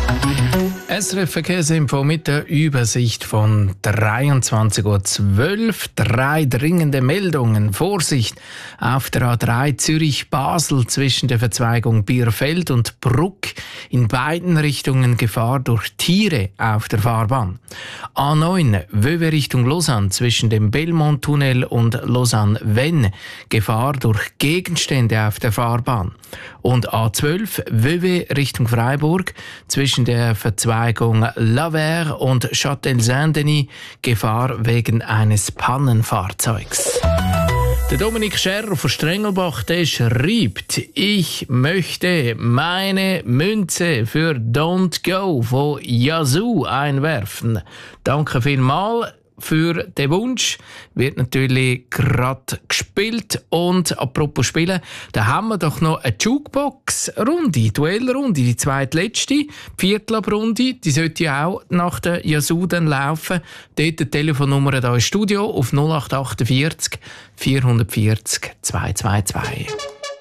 SRF Verkehrsinfo mit der Übersicht von 23:12 Uhr. 3 dringende Meldungen. Vorsicht auf der A3 Zürich-Basel zwischen der Verzweigung Bierfeld und Bruck. In beiden Richtungen Gefahr durch Tiere auf der Fahrbahn. A9 Wöwe Richtung Lausanne zwischen dem Belmont-Tunnel und Lausanne-Vennes. Gefahr durch Gegenstände auf der Fahrbahn. Und A12 Wöwe Richtung Freiburg zwischen der Verzweigung Lavers und Châtel-Saint-Denis. Gefahr wegen eines Pannenfahrzeugs. Der Dominik Scherrer von Strengelbach, der schreibt: Ich möchte meine Münze für Don't Go von Yazoo einwerfen. Danke vielmals für den Wunsch. Wird natürlich gerade gespielt. Und apropos Spielen, da haben wir doch noch eine Jukebox-Runde, Duellrunde, die zweitletzte, Viertelabrunde, die sollte ja auch nach der Yazoo dann laufen. Dort die Telefonnummer hier im Studio auf 0848 440 222.